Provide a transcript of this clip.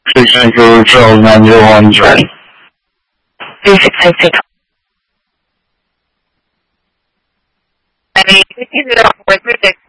6 Vancouver Charles 901 is ready. 3696. I mean, 60436.